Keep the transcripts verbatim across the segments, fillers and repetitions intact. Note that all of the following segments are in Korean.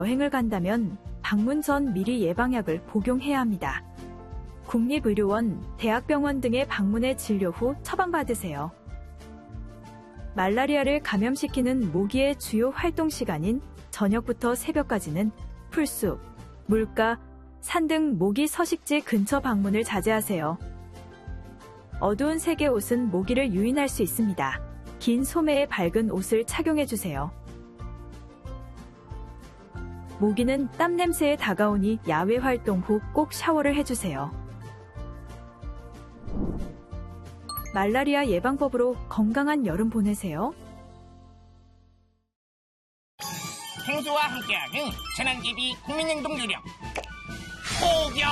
여행을 간다면 방문 전 미리 예방약을 복용해야 합니다. 국립의료원, 대학병원 등의 방문해 진료 후 처방받으세요. 말라리아를 감염시키는 모기의 주요 활동 시간인 저녁부터 새벽까지는 풀숲, 물가, 산 등 모기 서식지 근처 방문을 자제하세요. 어두운 색의 옷은 모기를 유인할 수 있습니다. 긴 소매의 밝은 옷을 착용해주세요. 모기는 땀 냄새에 다가오니 야외 활동 후 꼭 샤워를 해주세요. 말라리아 예방법으로 건강한 여름 보내세요. 행주와 함께하는 재난기비 국민행동 요령 폭염.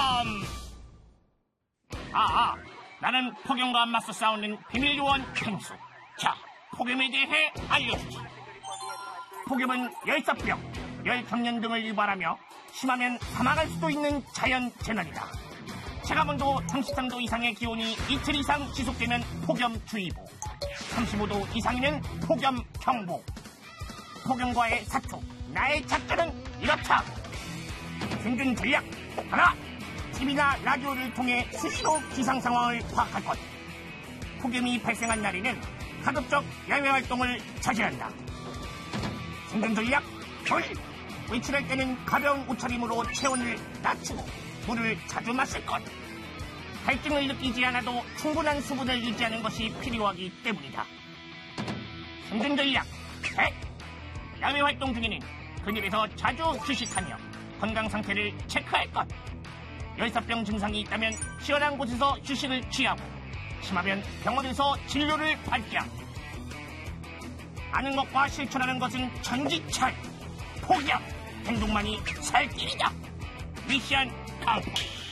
아아, 나는 폭염과 맞서 싸우는 비밀요원 행수. 자, 폭염에 대해 알려주지. 폭염은 열사병, 열경련 등을 유발하며 심하면 사망할 수도 있는 자연재난이다. 체감온도 삼십삼 도 이상의 기온이 이틀 이상 지속되면 폭염주의보, 삼십오 도 이상이면 폭염경보. 폭염과의 사투, 나의 작전은 이렇다. 생존 전략 하나, 티비나 라디오를 통해 수시로 기상 상황을 파악할 것. 폭염이 발생한 날에는 가급적 야외 활동을 자제한다. 생존 전략 둘, 외출할 때는 가벼운 옷차림으로 체온을 낮추고 물을 자주 마실 것. 갈증을 느끼지 않아도 충분한 수분을 유지하는 것이 필요하기 때문이다. 생존 전략 셋, 야외 활동 중에는 그늘에서 자주 휴식하며 건강 상태를 체크할 것. 열사병 증상이 있다면 시원한 곳에서 휴식을 취하고, 심하면 병원에서 진료를 받자. 아는 것과 실천하는 것은 천지차이. 폭염, 행동만이 살 길이다. 미션 컴플릿.